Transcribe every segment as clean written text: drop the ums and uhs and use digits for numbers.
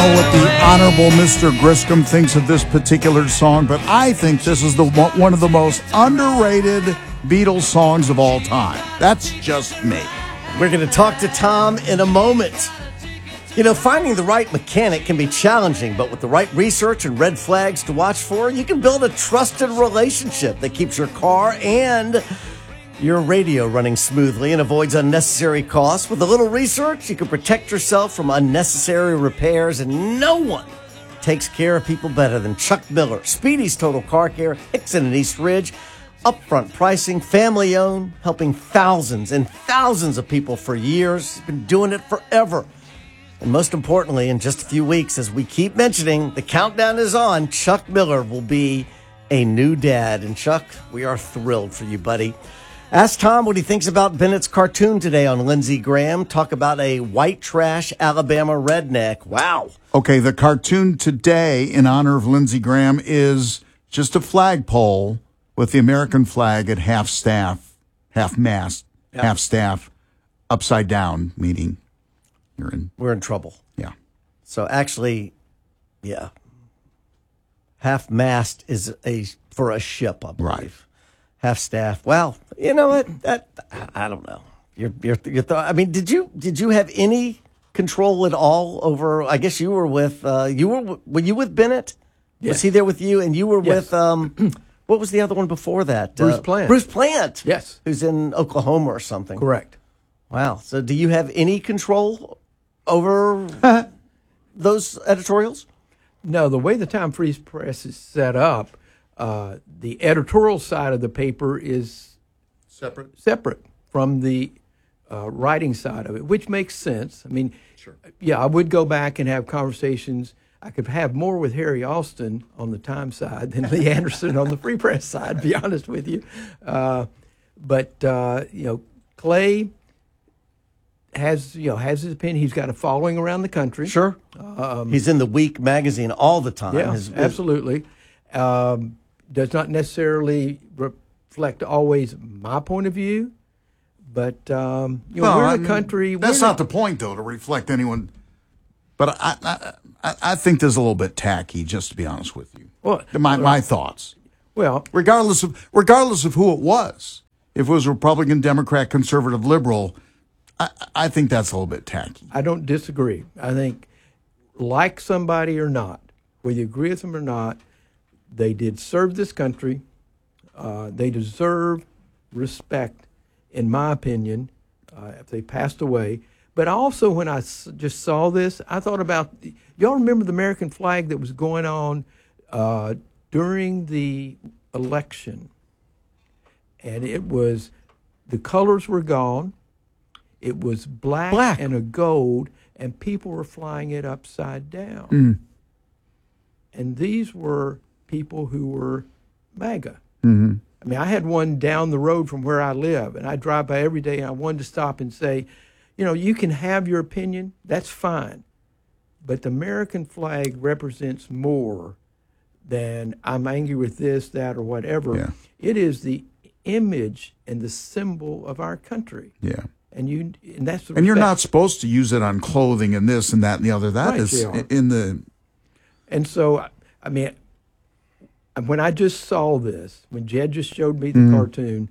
know what the Honorable Mr. Griscom thinks of this particular song, but I think this is one of the most underrated Beatles songs of all time. That's just me. We're going to talk to Tom in a moment. You know, finding the right mechanic can be challenging, but with the right research and red flags to watch for, you can build a trusted relationship that keeps your car and your radio running smoothly and avoids unnecessary costs. With a little research, you can protect yourself from unnecessary repairs, and no one takes care of people better than Chuck Miller. Speedy's Total Car Care, Hickson and East Ridge. Upfront pricing, family owned, helping thousands and thousands of people for years. He's been doing it forever. And most importantly, in just a few weeks, as we keep mentioning, the countdown is on. Chuck Miller will be a new dad. And Chuck, we are thrilled for you, buddy. Ask Tom what he thinks about Bennett's cartoon today on Lindsey Graham. Talk about a white trash Alabama redneck. Wow. Okay, the cartoon today in honor of Lindsey Graham is just a flagpole with the American flag at half staff, half mast, half staff, upside down, meaning we're in trouble. Yeah. So actually, yeah, half mast is for a ship, I believe. Right. Half staff. Well, you know what? That I don't know. I mean, did you have any control at all over? I guess you were with were you with Bennett? Yes. Was he there with you? And you were with what was the other one before that? Bruce Plant. Bruce Plant. Yes. Who's in Oklahoma or something. Correct. Wow. So do you have any control over those editorials? No, the way the Time Free Press is set up, the editorial side of the paper is separate from the writing side of it, which makes sense. I mean, sure. Yeah, I would go back and have conversations. I could have more with Harry Alston on the Time side than Lee Anderson on the Free Press side, to be honest with you. But Clay has his opinion. He's got a following around the country. Sure. He's in the Week magazine all the time. Yeah, absolutely. Does not necessarily reflect always my point of view, but we're in a country. That's not the point, though, to reflect anyone. But I think there's a little bit tacky, just to be honest with you. Well, my thoughts. Well, regardless of who it was, if it was Republican, Democrat, conservative, liberal, I think that's a little bit tacky. I don't disagree. I think, like somebody or not, whether you agree with them or not, they did serve this country. They deserve respect, in my opinion, if they passed away. But also, when I just saw this, I thought about, y'all remember the American flag that was going on during the election? And it was, the colors were gone. It was black and a gold, and people were flying it upside down. Mm. And these were people who were MAGA. Mm-hmm. I mean, I had one down the road from where I live, and I drive by every day, and I wanted to stop and say, you can have your opinion, that's fine. But the American flag represents more than I'm angry with this, that, or whatever. Yeah. It is the image and the symbol of our country. Yeah. And that's and you're not supposed to use it on clothing and this and that and the other. That right, is in the. And so, I mean, when I just saw this, when Jed just showed me the cartoon,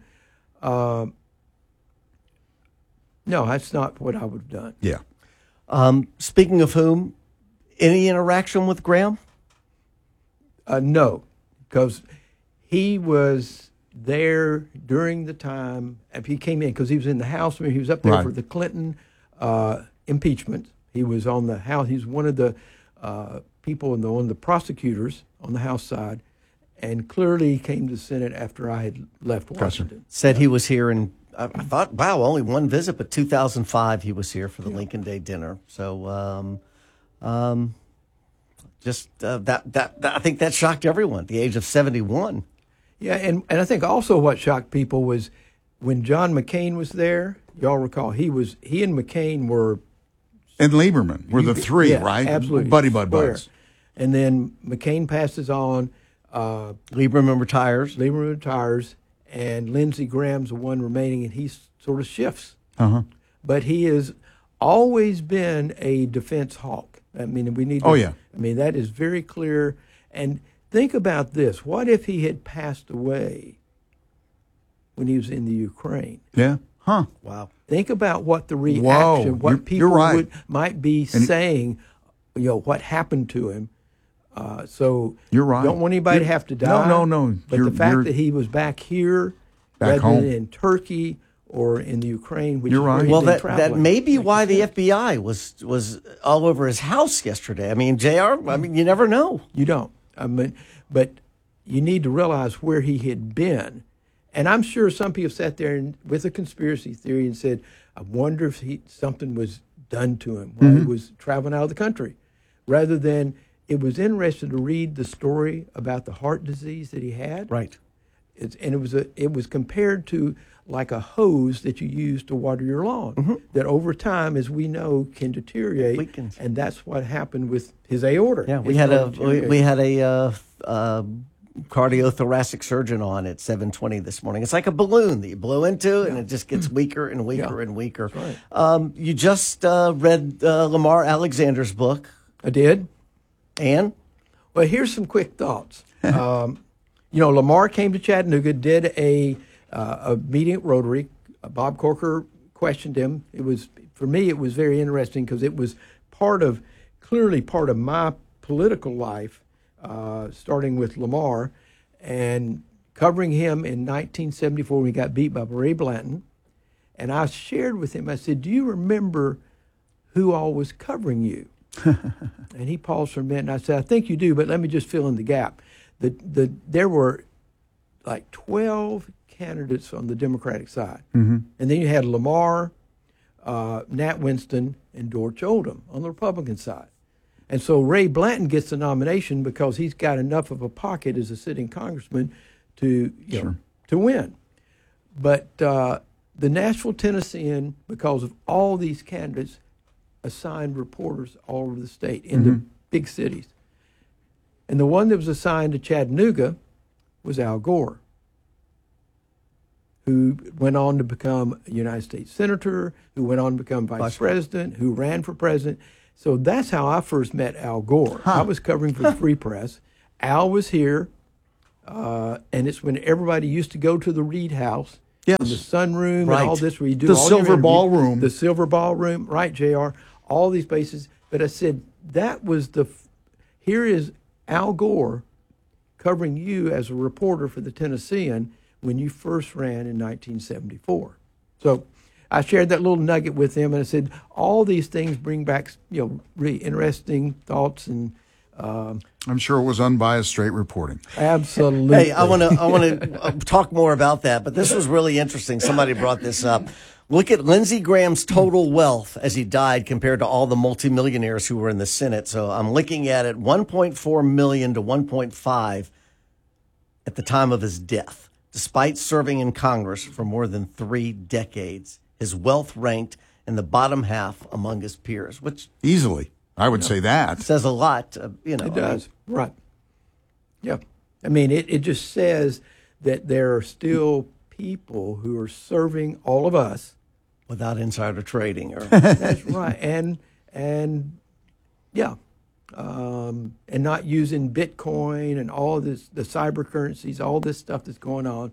no, that's not what I would have done. Yeah. Speaking of whom, any interaction with Graham? No, because he was there during the time he came in, because he was in the House. I mean, he was up there for the Clinton impeachment. He was on the House. He's one of the people one of the prosecutors on the House side, and clearly he came to the Senate after I had left Washington. Said he was here in, I thought, wow, only one visit, but 2005 he was here for the Lincoln Day dinner. So that I think that shocked everyone at the age of 71. Yeah, and I think also what shocked people was when John McCain was there. Y'all recall he and McCain were, and Lieberman were the three, right? Absolutely, buddy buds. And then McCain passes on. Lieberman retires, and Lindsey Graham's the one remaining, and he sort of shifts. Uh-huh. But he has always been a defense hawk. I mean, we need. Oh, yeah. I mean, that is very clear. And think about this: what if he had passed away when he was in the Ukraine? Yeah. Huh. Wow. Think about what the reaction, Whoa, what you're people right. might be saying. What happened to him. So You're right. Don't want anybody to have to die. No. But the fact that he was back here, Back rather home. than in Turkey or in the Ukraine, which You're is where right. he'd Well, been that traveling. may be Like why you the said. FBI was all over his house yesterday. I mean, JR, I mean, you never know. You don't. I mean, but you need to realize where he had been. And I'm sure some people sat there with a conspiracy theory and said, I wonder if something was done to him while he was traveling out of the country. Rather than, it was interesting to read the story about the heart disease that he had. Right. It was compared to like a hose that you use to water your lawn, that over time, as we know, can deteriorate. Weakens. And that's what happened with his aorta. Yeah, It we had started deteriorating. a cardiothoracic surgeon on at 7:20 this morning. It's like a balloon that you blow into, and it just gets weaker and weaker and weaker. right. You just read Lamar Alexander's book, I did. and Well, here's some quick thoughts. Lamar came to Chattanooga, did a meeting at Rotary. Bob Corker questioned him. For me, it was very interesting because it was clearly part of my political life, starting with Lamar and covering him in 1974 when he got beat by Ray Blanton. And I shared with him, I said, do you remember who all was covering you? And he paused for a minute, and I said, I think you do, but let me just fill in the gap. There were like 12 candidates on the Democratic side. And then you had Lamar, Nat Winston, and Dorch Oldham on the Republican side. And so Ray Blanton gets the nomination because he's got enough of a pocket as a sitting congressman to win. But the Nashville Tennessean, because of all these candidates, assigned reporters all over the state in the big cities. And the one that was assigned to Chattanooga was Al Gore, who went on to become a United States Senator, who went on to become Vice President, who ran for president. So that's how I first met Al Gore. I was covering for the Free Press. Al was here, and it's when everybody used to go to the Reed House, Yes. in the sunroom Right. and all this, where you do The all your Silver interviews. Ballroom. The Silver Ballroom, right, JR, all these places. But I said, that was here is Al Gore covering you as a reporter for the Tennessean when you first ran in 1974. So I shared that little nugget with him, and I said, all these things bring back, really interesting thoughts, and I'm sure it was unbiased, straight reporting. absolutely. hey, I want to talk more about that, but this was really interesting. Somebody brought this up. Look at Lindsey Graham's total wealth as he died compared to all the multimillionaires who were in the Senate. So I'm looking at it 1.4 million to 1.5 at the time of his death. Despite serving in Congress for more than 3 decades, his wealth ranked in the bottom half among his peers, which Easily. I would say that. says a lot. It does, right. Yeah. I mean, it just says that there are still people who are serving all of us. Without insider trading. That's right. And yeah. And not using Bitcoin and all this, the cyber currencies, all this stuff that's going on.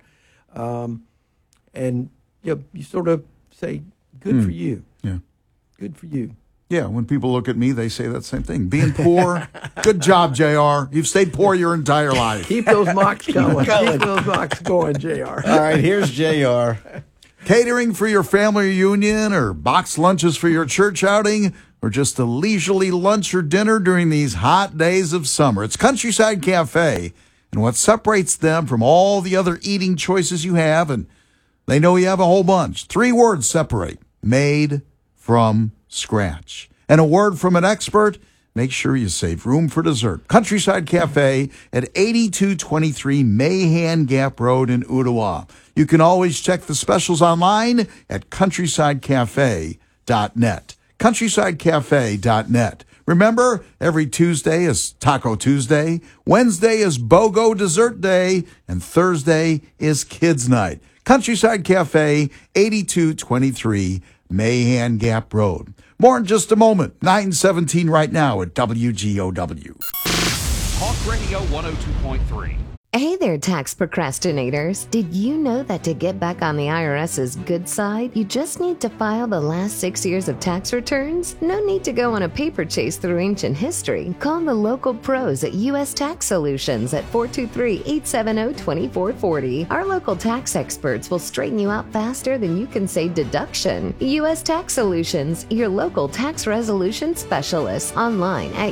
And you sort of say, good for you. Yeah. Good for you. Yeah, when people look at me, they say that same thing. Being poor, good job, JR. You've stayed poor your entire life. Keep those mocks going. Keep those mocks going, JR. All right, here's JR. Catering for your family reunion or box lunches for your church outing or just a leisurely lunch or dinner during these hot days of summer. It's Countryside Cafe, and what separates them from all the other eating choices you have, and they know you have a whole bunch. 3 words separate: made from scratch. And a word from an expert: make sure you save room for dessert. Countryside Cafe at 8223 Mahan Gap Road in Ottawa. You can always check the specials online at countrysidecafe.net. Countrysidecafe.net. Remember, every Tuesday is Taco Tuesday, Wednesday is BOGO Dessert Day, and Thursday is Kids Night. Countryside Cafe, 8223 Mahan Gap Road. More in just a moment. 9:17 right now at WGOW. Talk Radio 102.3. Hey there, tax procrastinators. Did you know that to get back on the IRS's good side, you just need to file the last 6 years of tax returns? No need to go on a paper chase through ancient history. Call the local pros at U.S. Tax Solutions at 423-870-2440. Our local tax experts will straighten you out faster than you can say deduction. U.S. Tax Solutions, your local tax resolution specialist. Online at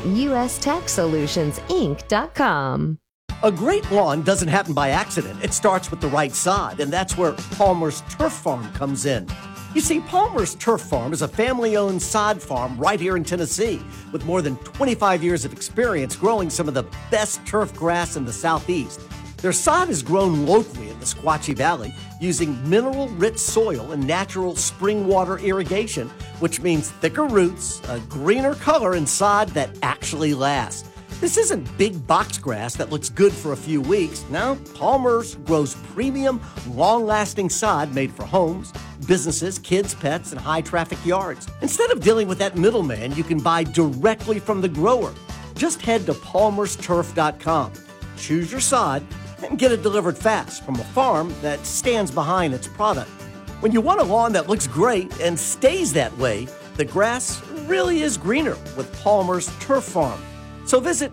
USTaxSolutionsInc.com. A great lawn doesn't happen by accident. It starts with the right sod, and that's where Palmer's Turf Farm comes in. You see, Palmer's Turf Farm is a family-owned sod farm right here in Tennessee with more than 25 years of experience growing some of the best turf grass in the Southeast. Their sod is grown locally in the Squatchy Valley using mineral-rich soil and natural spring water irrigation, which means thicker roots, a greener color, and sod that actually lasts. This isn't big box grass that looks good for a few weeks. No, Palmer's grows premium, long-lasting sod made for homes, businesses, kids, pets, and high-traffic yards. Instead of dealing with that middleman, you can buy directly from the grower. Just head to palmersturf.com, choose your sod, and get it delivered fast from a farm that stands behind its product. When you want a lawn that looks great and stays that way, the grass really is greener with Palmer's Turf Farm. So visit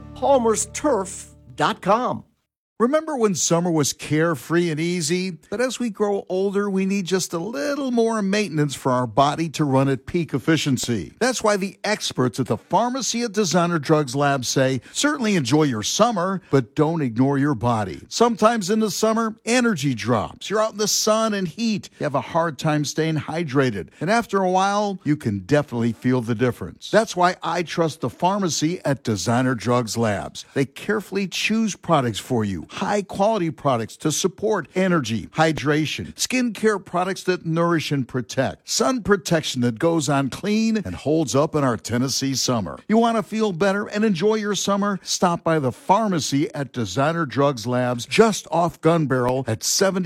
palmersturf.com. Remember when summer was carefree and easy? But as we grow older, we need just a little more maintenance for our body to run at peak efficiency. That's why the experts at the Pharmacy at Designer Drugs Lab say, certainly enjoy your summer, but don't ignore your body. Sometimes in the summer, energy drops. You're out in the sun and heat. You have a hard time staying hydrated. And after a while, you can definitely feel the difference. That's why I trust the Pharmacy at Designer Drugs Labs. They carefully choose products for you. High-quality products to support energy, hydration, skincare products that nourish and protect, sun protection that goes on clean and holds up in our Tennessee summer. You want to feel better and enjoy your summer? Stop by the Pharmacy at Designer Drugs Labs just off Gun Barrel at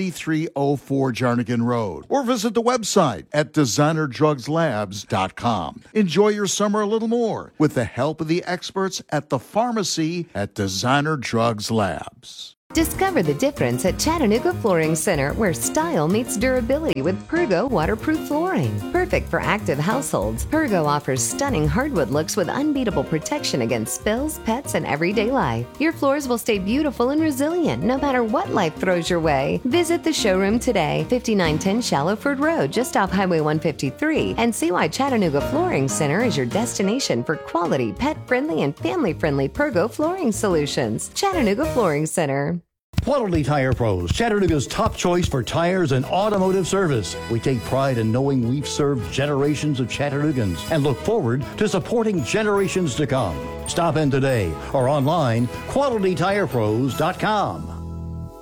7304 Jarnigan Road. Or visit the website at designerdrugslabs.com. Enjoy your summer a little more with the help of the experts at the Pharmacy at Designer Drugs Labs. Discover the difference at Chattanooga Flooring Center, where style meets durability with Pergo waterproof flooring. Perfect for active households, Pergo offers stunning hardwood looks with unbeatable protection against spills, pets, and everyday life. Your floors will stay beautiful and resilient no matter what life throws your way. Visit the showroom today, 5910 Shallowford Road, just off Highway 153, and see why Chattanooga Flooring Center is your destination for quality, pet-friendly, and family-friendly Pergo flooring solutions. Chattanooga Flooring Center. Quality Tire Pros, Chattanooga's top choice for tires and automotive service. We take pride in knowing we've served generations of Chattanoogans and look forward to supporting generations to come. Stop in today or online, qualitytirepros.com.